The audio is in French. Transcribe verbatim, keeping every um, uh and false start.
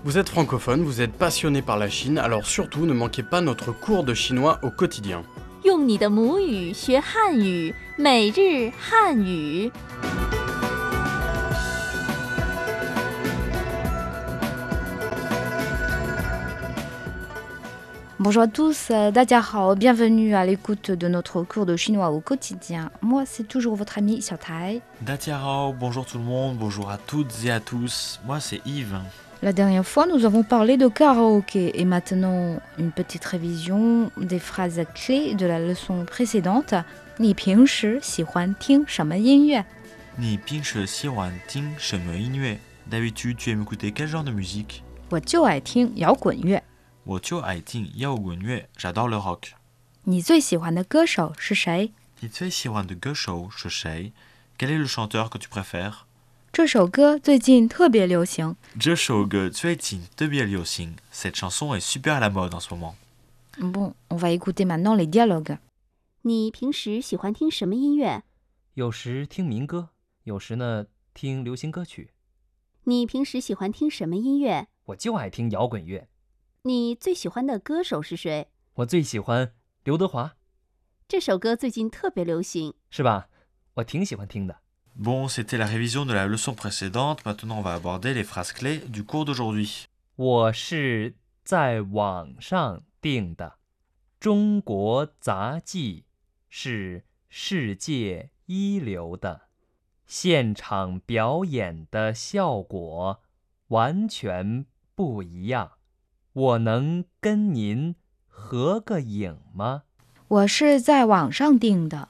Vous êtes francophone, vous êtes passionné par la Chine, alors surtout ne manquez pas notre cours de chinois au quotidien. 用你的母语学汉语，每日汉语。 Bonjour à tous, euh, 大家好, bienvenue à l'écoute de notre cours de chinois au quotidien. Moi, c'est toujours votre ami Xiao Tai. Datiarao, bonjour tout le monde, bonjour à toutes et à tous. Moi, c'est Yves. La dernière fois, nous avons parlé de karaoké et maintenant, une petite révision des phrases clés de la leçon précédente. 你平时喜欢听什么音乐? Ni pinche siwan ting sheme inue. D'habitude, tu aimes écouter quel genre de musique? 我就爱听摇滚乐。 Wo jiu ai ting yao gunue, j'adore le rock. 你最喜欢的歌手是谁? Ni zui siwan de gushou, je shei. Quel est le chanteur que tu préfères? 这首歌最近特别流行。 Je shou ge zui jin de bian liu xing. Cette chanson est super à la mode en ce moment. Bon, on va écouter maintenant les dialogues. 你平时喜欢听什么音乐？ 有时听民歌，有时呢听流行歌曲。 你平时喜欢听什么音乐？ 我就爱听摇滚乐。 你最喜欢的歌手是谁？ 我最喜欢刘德华。 这首歌最近特别流行， 是吧？我挺喜欢听的。 Bon, c'était la révision de la leçon précédente. Maintenant, on va aborder les phrases clés du cours d'aujourd'hui. 我是在网上订的。中国杂技是世界一流的，现场表演的效果完全不一样。我能跟您合个影吗？ 我是在网上订的。